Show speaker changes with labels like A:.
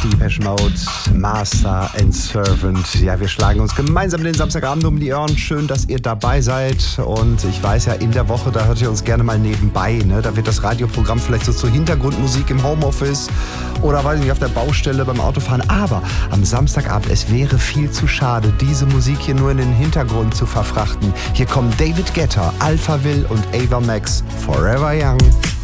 A: Depeche Mode, Master and Servant. Ja, wir schlagen uns gemeinsam den Samstagabend um die Ohren. Schön, dass ihr dabei seid. Und ich weiß ja, in der Woche, da hört ihr uns gerne mal nebenbei. Ne? Da wird das Radioprogramm vielleicht so zur Hintergrundmusik im Homeoffice oder, weiß ich nicht, auf der Baustelle beim Autofahren. Aber am Samstagabend, es wäre viel zu schade, diese Musik hier nur in den Hintergrund zu verfrachten. Hier kommen David Guetta, Alphaville und Ava Max, Forever Young.